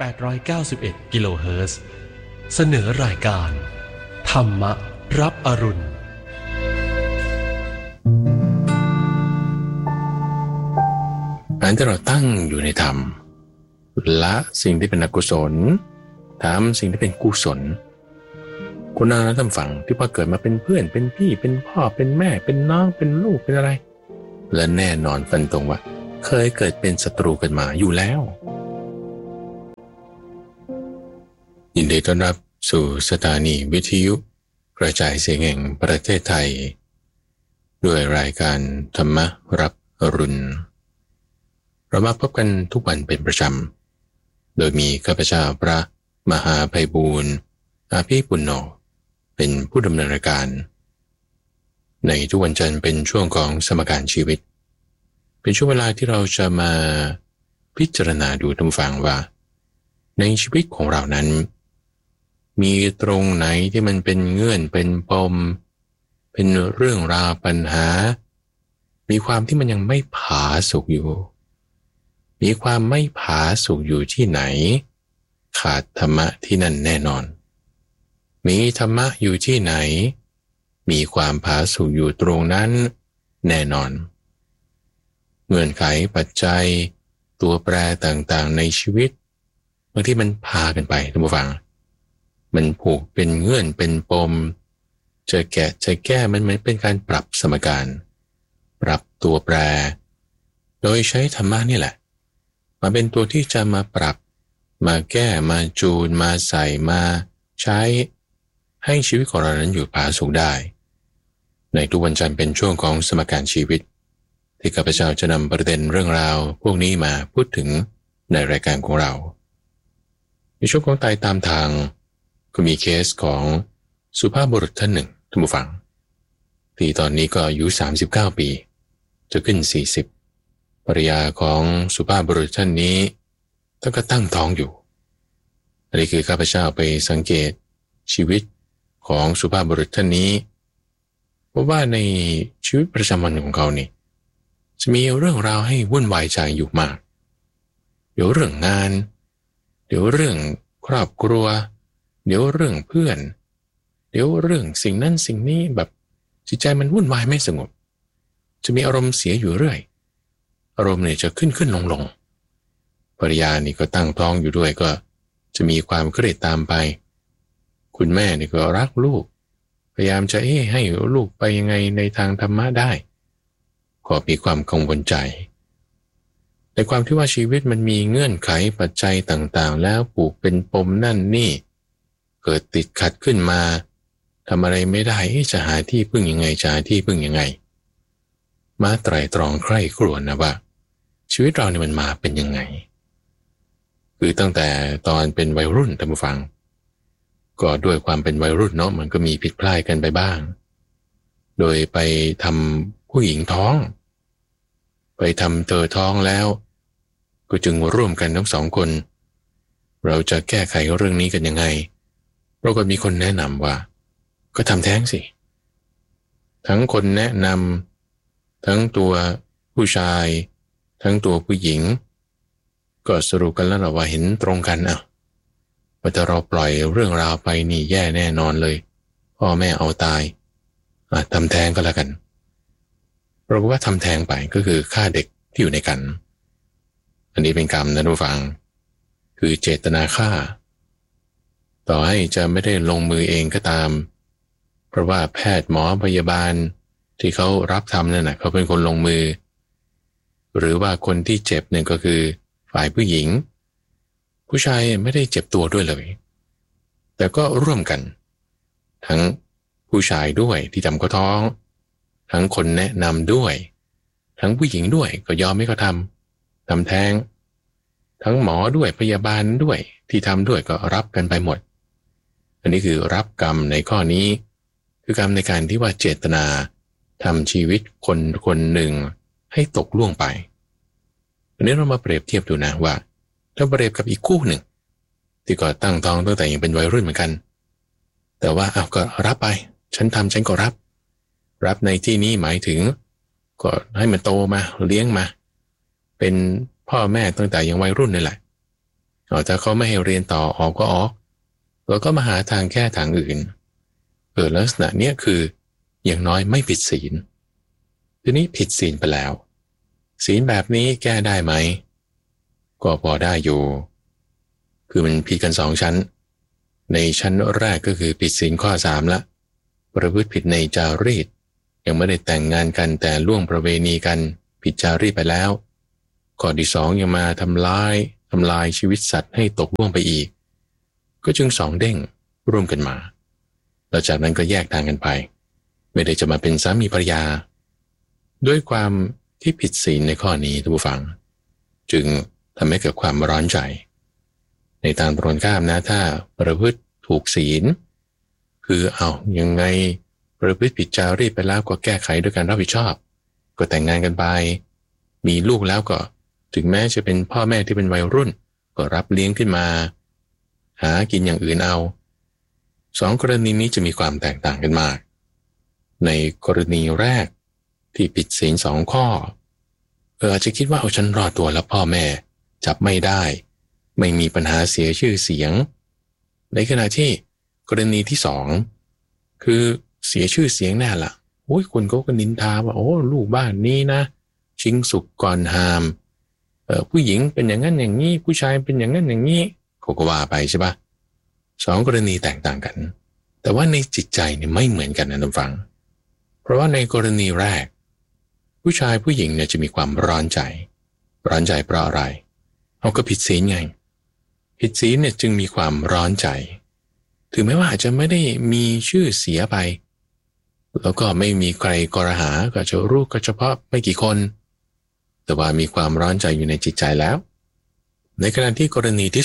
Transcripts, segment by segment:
891 กิโลเฮิรตซ์เสนอรายการธรรมรับอรุณการที่เราตั้งอยู่ในธรรมละสิ่งที่เป็นอกุศลทำสิ่งที่เป็นกุศลคุณนางและท่านฝั่งที่พอเกิดมาเป็นเพื่อนเป็นพี่เป็นพ่อเป็นแม่เป็นน้องเป็นลูกเป็นอะไรและแน่นอนฟันตรงว่าเคยเกิดเป็นศัตรูกันมาอยู่แล้วยินดีต้อนรับสู่สถานีวิทยุกระจายเสียงแห่งประเทศไทยด้วยรายการธรรมรับอรุณเรามาพบกันทุกวันเป็นประจำโดยมีข้าพเจ้าพระมหาไพบูลย์อาภิปุณโญเป็นผู้ดำเนินรายการในทุกวันจันทร์เป็นช่วงของสมการชีวิตเป็นช่วงเวลาที่เราจะมาพิจารณาดูท่านผู้ฟังว่าในชีวิตของเรานั้นมีตรงไหนที่มันเป็นเงื่อนเป็นปมเป็นเรื่องราวปัญหามีความที่มันยังไม่ผาสุกอยู่มีความไม่ผาสุกอยู่ที่ไหนขาดธรรมะที่นั่นแน่นอนมีธรรมะอยู่ที่ไหนมีความผาสุกอยู่ตรงนั้นแน่นอนเงื่อนไขปัจจัยตัวแปรต่างๆในชีวิตบางที่มันพากันไปท่านผู้ฟังมันผูกเป็นเงื่อนเป็นปมจะแก้มันเป็นการปรับสมการปรับตัวแปรโดยใช้ธรรมะนี่แหละมาเป็นตัวที่จะมาปรับมาแก้มาจูนมาใส่มาใช้ให้ชีวิตของเรานั้นอยู่ผาสุกได้ในทุกวันจันทร์เป็นช่วงของสมการชีวิตที่ข้าพเจ้าจะนำประเด็นเรื่องราวพวกนี้มาพูดถึงในรายการของเราในช่วงของตายตามทางก็มีเคสของสุภาพบุรุษท่านหนึ่งท่านผู้ฟังที่ตอนนี้ก็อายุ39ปีจะขึ้น40ภรรยาของสุภาพบุรุษท่านนี้ท่านก็ตั้งท้องอยู่อันนี้คือข้าพเจ้าไปสังเกตชีวิตของสุภาพบุรุษท่านนี้เพราะว่าในชีวิตประจำวันของเขานี่จะมีเรื่องราวให้วุ่นวายใจอยู่มากเดี๋ยวเรื่องงานเดี๋ยวเรื่องครอบครัวเดี๋ยวเรื่องเพื่อนเดี๋ยวเรื่องสิ่งนั้นสิ่งนี้แบบจิตใจมันวุ่นวายไม่สงบจะมีอารมณ์เสียอยู่เรื่อยอารมณ์เนี่ยจะขึ้นลงภรรยานี่ก็ตั้งท้องอยู่ด้วยก็จะมีความเครียดตามไปคุณแม่นี่ก็รักลูกพยายามจะให้ลูกไปยังไงในทางธรรมะได้ก็มีความกังวลใจในความที่ว่าชีวิตมันมีเงื่อนไขปัจจัยต่างๆแล้วผูกเป็นปมนั่นนี่เกิดติดขัดขึ้นมาทำอะไรไม่ได้จะหาที่พึ่งยังไงจะหาที่พึ่งยังไงมาไตร่ตรองใคร่ครวญนะว่าชีวิตเราเนี่ยมันมาเป็นยังไงคือตั้งแต่ตอนเป็นวัยรุ่นท่านผู้ฟังก็ด้วยความเป็นวัยรุ่นเนาะมันก็มีผิดพลาดกันไปบ้างโดยไปทำผู้หญิงท้องไปทำเธอท้องแล้วก็จึงร่วมกันทั้งสองคนเราจะแก้ไขเรื่องนี้กันยังไงเราก็มีคนแนะนำว่าก็ทำแท้งสิทั้งคนแนะนำทั้งตัวผู้ชายทั้งตัวผู้หญิงก็สรุปกันแล้วว่าเห็นตรงกันว่าถ้าเราปล่อยเรื่องราวไปนี่แย่แน่นอนเลยพ่อแม่เอาตายทำแท้งก็แล้วกันเราก็ว่าทำแท้งไปก็คือฆ่าเด็กที่อยู่ในครรภ์อันนี้เป็นกรรมนะทุกฝังคือเจตนาฆ่าต่อให้จะไม่ได้ลงมือเองก็ตามเพราะว่าแพทย์หมอพยาบาลที่เขารับทำนั่นนะเขาเป็นคนลงมือหรือว่าคนที่เจ็บเนี่ยก็คือฝ่ายผู้หญิงผู้ชายไม่ได้เจ็บตัวด้วยเลยแต่ก็ร่วมกันทั้งผู้ชายด้วยที่ทำเขาท้องทั้งคนแนะนำด้วยทั้งผู้หญิงด้วยก็ยอมให้เขาทำแท้งทั้งหมอด้วยพยาบาลด้วยที่ทำด้วยก็รับกันไปหมดอันนี้คือรับกรรมในข้อนี้คือกรรมในการที่ว่าเจตนาทำชีวิตคนหนึ่งให้ตกล่วงไปอันนี้เรามาเปรียบเทียบดูนะว่าถ้าเปรียบกับอีกคู่หนึ่งที่ก็ตั้งท้องตั้งแต่ยังเป็นวัยรุ่นเหมือนกันแต่ว่าก็รับไปฉันทำฉันก็รับในที่นี้หมายถึงก็ให้มันโตมาเลี้ยงมาเป็นพ่อแม่ตั้งแต่ยังวัยรุ่นนี่แหละถ้าเขาไม่ให้เรียนต่อออกก็ออกแล้วก็มาหาทางแก้ทางอื่นลักษณะเนี้ยคืออย่างน้อยไม่ผิดศีลทีนี้ผิดศีลไปแล้วศีลแบบนี้แก้ได้ไหมก็พอได้อยู่คือมันผิดกัน2 ชั้นในชั้นแรกก็คือผิดศีลข้อ3ละประพฤติผิดในจารีตยังไม่ได้แต่งงานกันแต่ล่วงประเวณีกันผิดจารีตไปแล้วข้อที่2ยังมาทำลายชีวิตสัตว์ให้ตกล่วงไปอีกก็จึง2 เด้งร่วมกันมาแล้วจากนั้นก็แยกทางกันไปไม่ได้จะมาเป็นสามีภรรยาด้วยความที่ผิดศีลในข้อนี้ท่านผู้ฟังจึงทำให้เกิดความร้อนใจในทางตรงข้ามนะถ้าประพฤติถูกศีลคือยังไงประพฤติผิดจารีตไปแล้วก็แก้ไขด้วยการรับผิดชอบก็แต่งงานกันไปมีลูกแล้วก็ถึงแม้จะเป็นพ่อแม่ที่เป็นวัยรุ่นก็รับเลี้ยงขึ้นมาหากินอย่างอื่นเอา2 กรณีนี้จะมีความแตกต่างกันมากในกรณีแรกที่ผิดศีล2 ข้ออาจจะคิดว่าฉันรอดตัวแล้วพ่อแม่จับไม่ได้ไม่มีปัญหาเสียชื่อเสียงในขณะที่กรณีที่2คือเสียชื่อเสียงแน่ละคนเขาก็นินทาว่าลูกบ้านนี้นะชิงสุกก่อนหามผู้หญิงเป็นอย่างนั้นอย่างนี้ผู้ชายเป็นอย่างนั้นอย่างนี้เขาก็ว่าไปใช่ปะ2 กรณีแตกต่างกันแต่ว่าในจิตใจเนี่ยไม่เหมือนกันนะท่านฟังเพราะว่าในกรณีแรกผู้ชายผู้หญิงเนี่ยจะมีความร้อนใจเพราะอะไรก็ผิดศีลไงผิดศีลเนี่ยจึงมีความร้อนใจถึงแม้ว่าอาจจะไม่ได้มีชื่อเสียไปแล้วก็ไม่มีใครกรหาก็จะรู้ก็เฉพาะไม่กี่คนแต่ว่ามีความร้อนใจอยู่ในจิตใจแล้วในขณะที่กรณีที่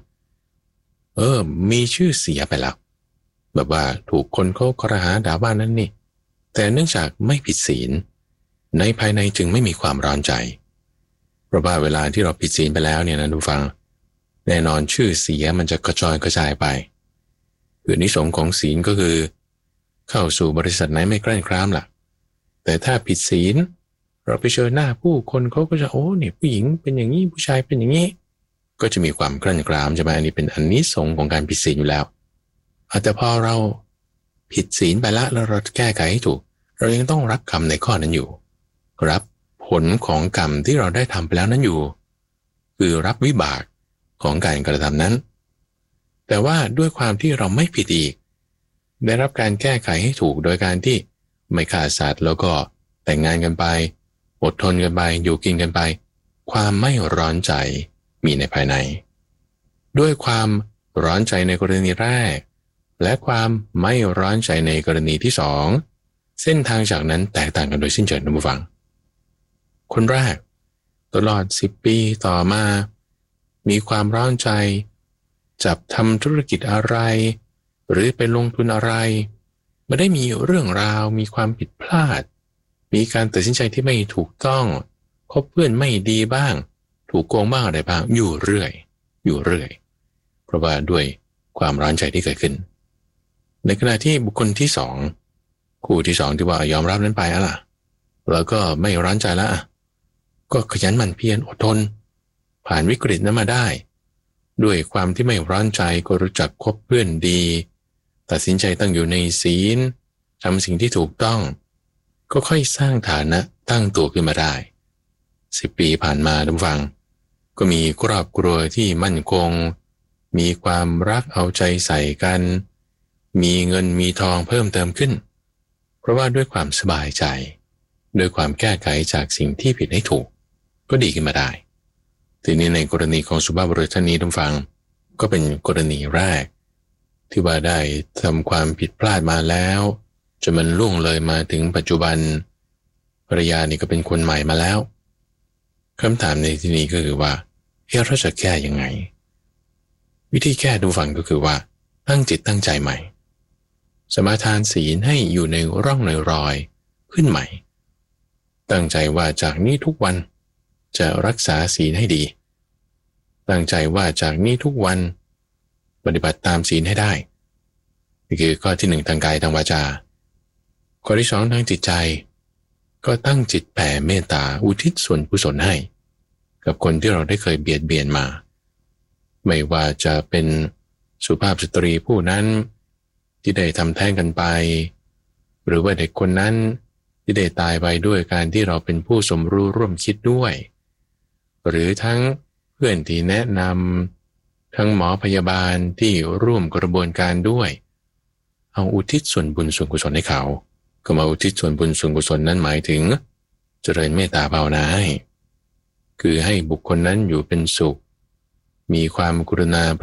2มีชื่อเสียไปแล้วแบบว่าถูกคนเขากรหาด่าว่านั่นนี่แต่เนื่องจากไม่ผิดศีลในภายในจึงไม่มีความร้อนใจเพราะว่าเวลาที่เราผิดศีลไปแล้วเนี่ยนะทุกฟังแน่นอนชื่อเสียมันจะกระจายไปคือนิสงส์ของศีลก็คือเข้าสู่บริษัทไหนไม่แกล้งคร้ามล่ะแต่ถ้าผิดศีลเราไปเจอหน้าผู้คนเขาก็จะเนี่ยผู้หญิงเป็นอย่างนี้ผู้ชายเป็นอย่างนี้ก็จะมีความแกล้งคร้ามใช่ไหมอันนี้เป็นอันนิสงส์ของการผิดศีลอยู่แล้วแต่พอเราผิดศีลไปแล้วเราแก้ไขให้ถูกเรายังต้องรับกรรมในข้อนั้นอยู่รับผลของกรรมที่เราได้ทำไปแล้วนั้นอยู่คือรับวิบากของการกระทำนั้นแต่ว่าด้วยความที่เราไม่ผิดอีกได้รับการแก้ไขให้ถูกโดยการที่ไม่ฆ่าสัตว์แล้วก็แต่งงานกันไปอดทนกันไปอยู่กินกันไปความไม่ร้อนใจมีในภายในด้วยความร้อนใจในกรณีแรกและความไม่ร้อนใจในกรณีที่2เส้นทางจากนั้นแตกต่างกันโดยสิ้นเชิงท่านผู้ฟังคนแรกตลอด10 ปีต่อมามีความร้อนใจจับทำธุรกิจอะไรหรือไปลงทุนอะไรไม่ได้มีเรื่องราวมีความผิดพลาดมีการตัดสินใจที่ไม่ถูกต้องคบเพื่อนไม่ดีบ้างถูกโกงบ้างอะไรบ้างอยู่เรื่อยเพราะว่าด้วยความร้อนใจที่เกิดขึ้นในขณะที่บุคคลที่2คู่ที่2ที่ว่ายอมรับนั้นไปล่ะแล้วก็ไม่ร้อนใจแล้วก็ขยันหมั่นเพียรอดทนผ่านวิกฤตนั้นมาได้ด้วยความที่ไม่ร้อนใจก็รู้จักคบเพื่อนดีตัดสินใจตั้งอยู่ในศีลทำสิ่งที่ถูกต้องก็ค่อยสร้างฐานะตั้งตัวขึ้นมาได้10 ปีผ่านมาท่านฟังก็มีครอบครัวที่มั่นคงมีความรักเอาใจใส่กันมีเงินมีทองเพิ่มเติมขึ้นเพราะว่าด้วยความสบายใจด้วยความแก้ไขจากสิ่งที่ผิดให้ถูกก็ดีขึ้นมาได้ทีนี้ในกรณีของสุภาพบุรุษท่านนี้ท่านฟังก็เป็นกรณีแรกที่ว่าได้ทำความผิดพลาดมาแล้วจนมันล่วงเลยมาถึงปัจจุบันภรรยานี่ก็เป็นคนใหม่มาแล้วคำถามในที่นี้ก็คือว่าเราจะแก้ยังไงวิธีแก้ท่านฟังก็คือว่าตั้งจิตตั้งใจใหม่สมาทานศีลให้อยู่ในร่องในรอยขึ้นใหม่ตั้งใจว่าจากนี้ทุกวันจะรักษาศีลให้ดีตั้งใจว่าจากนี้ทุกวันปฏิบัติตามศีลให้ได้นี่คือข้อที่1ทางกายทางวาจาข้อที่2ทางจิตใจก็ตั้งจิตแผ่เมตตาอุทิศส่วนกุศลให้กับคนที่เราได้เคยเบียดเบียนมาไม่ว่าจะเป็นสุภาพสตรีผู้นั้นที่ได้ทำแท้งกันไปหรือว่าเด็กคนนั้นที่ได้ตายไปด้วยการที่เราเป็นผู้สมรู้ร่วมคิดด้วยหรือทั้งเพื่อนที่แนะนำทั้งหมอพยาบาลที่ร่วมกระบวนการด้วยเอาอุทิศส่วนบุญส่วนกุศลให้เขาก็มาอุทิศส่วนบุญส่วนกุศลนั้นหมายถึงเจริญเมตตาภาวนาคือให้บุคคลนั้นอยู่เป็นสุขมีความกรุณา